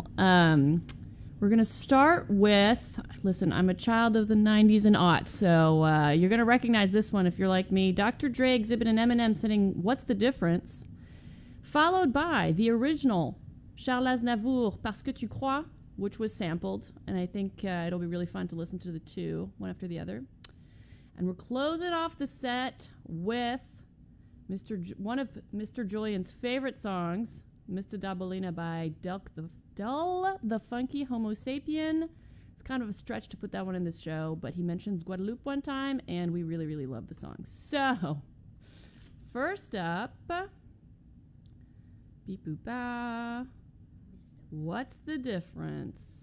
now. We're going to start with, listen, I'm a child of the 90s and aughts, so you're going to recognize this one if you're like me. Dr. Dre, Exhibit, and Eminem singing What's the Difference? Followed by the original Charles Aznavour, Parce que tu crois, which was sampled, and I think it'll be really fun to listen to the two, one after the other. And we'll close it off the set with one of Mr. Julian's favorite songs, Mr. Dabalina by Del the Funky Homo Sapien. It's kind of a stretch to put that one in this show, but he mentions Guadeloupe one time, and we really, really love the song. So, first up, beep boop ba. What's the difference?